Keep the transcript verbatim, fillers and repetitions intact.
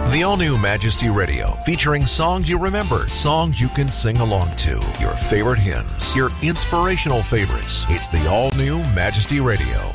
The all-new Majesty Radio, featuring songs you remember, songs you can sing along to, your favorite hymns, your inspirational favorites. It's the all-new Majesty Radio.